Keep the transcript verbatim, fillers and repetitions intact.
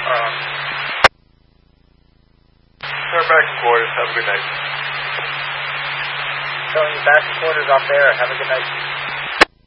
Uh, Turn back to quarters. Have a good night. Showing you back to quarters off there. Have a good night.